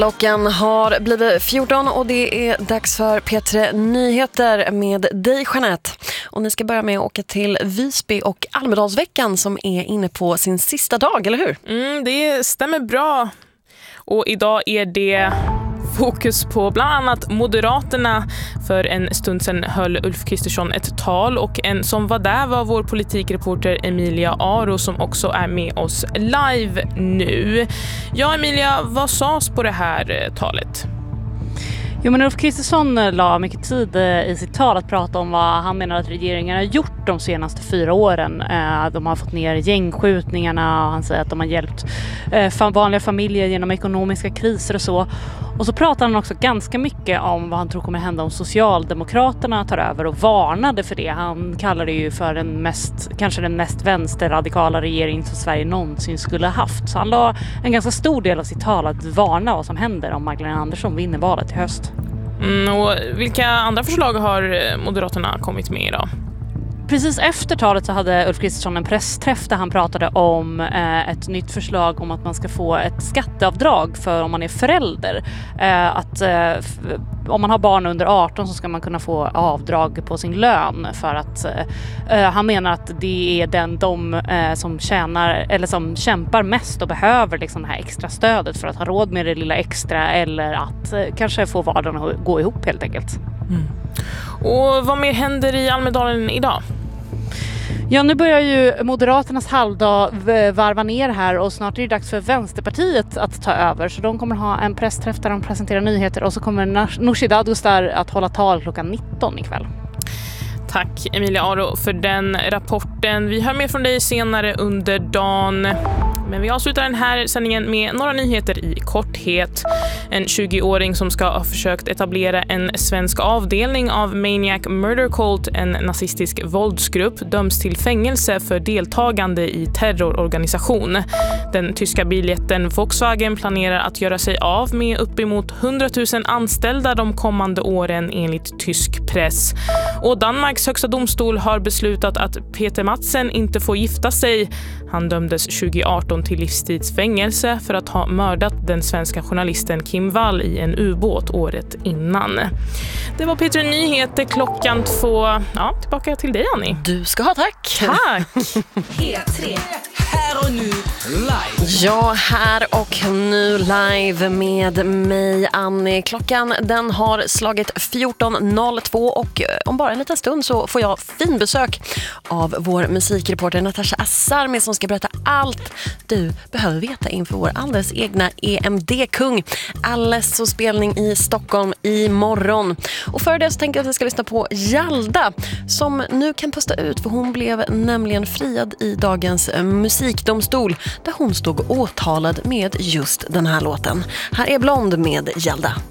Klockan har blivit 14 och det är dags för P3 Nyheter med dig, Jeanette. Och ni ska börja med att åka till Visby och Almedalsveckan som är inne på sin sista dag, eller hur? Det stämmer bra. Och idag är det fokus på bland annat Moderaterna. För en stund sedan höll Ulf Kristersson ett tal och en som var där var vår politikreporter Emilia Aro som också är med oss live nu. Ja, Emilia, vad sades på det här talet? Jo, men Ulf Kristersson la mycket tid i sitt tal att prata om vad han menar att regeringen har gjort de senaste 4 åren. De har fått ner gängskjutningarna och han säger att de har hjälpt vanliga familjer genom ekonomiska kriser och så. Och så pratar han också ganska mycket om vad han tror kommer hända om Socialdemokraterna tar över och varnade för det. Han kallar det ju för kanske den mest vänsterradikala regering som Sverige någonsin skulle ha haft. Så han la en ganska stor del av sitt tal att varna vad som händer om Magdalena Andersson vinner valet i höst. Och vilka andra förslag har Moderaterna kommit med idag? Precis efter talet så hade Ulf Kristersson en pressträff där han pratade om ett nytt förslag om att man ska få ett skatteavdrag för om man är förälder. Om man har barn under 18 så ska man kunna få avdrag på sin lön för att han menar att det är de som tjänar eller som kämpar mest och behöver liksom det här extra stödet för att ha råd med det lilla extra eller att kanske få vardagen att gå ihop helt enkelt. Och vad mer händer i Almedalen idag? Ja, nu börjar ju Moderaternas halvdag varva ner här och snart är det dags för Vänsterpartiet att ta över. Så de kommer ha en pressträff där de presenterar nyheter och så kommer Nooshi Dadgostar att hålla tal klockan 19 ikväll. Tack Emilia Aro för den rapporten. Vi hör mer från dig senare under dagen. Men vi avslutar den här sändningen med några nyheter i korthet. En 20-åring som ska ha försökt etablera en svensk avdelning av Maniac Murder Cult, en nazistisk våldsgrupp, döms till fängelse för deltagande i terrororganisation. Den tyska biljätten Volkswagen planerar att göra sig av med uppemot 100 000 anställda de kommande åren enligt tysk press. Och Danmarks högsta domstol har beslutat att Peter Madsen inte får gifta sig. Han dömdes 2018 till livstidsfängelse för att ha mördat den svenska journalisten Kim Wall i en ubåt året innan. Det var P3 Nyheter klockan 2. Ja, tillbaka till dig, Annie. Du ska ha tack. Tack. P3. Här och nu live. Ja, här och nu live med mig, Annie. Klockan den har slagit 14.02 och om bara en liten stund så får jag fin besök av vår musikreporter Natasha Assarmi som ska berätta allt du behöver veta inför vår alldeles egna EMD-kung. Alesso spelning i Stockholm imorgon. Och för det så tänker jag att vi ska lyssna på Hjalda som nu kan pusta ut för hon blev nämligen friad i dagens musikdomstol där hon stod åtalad med just den här låten. Här är Blond med Hjalda.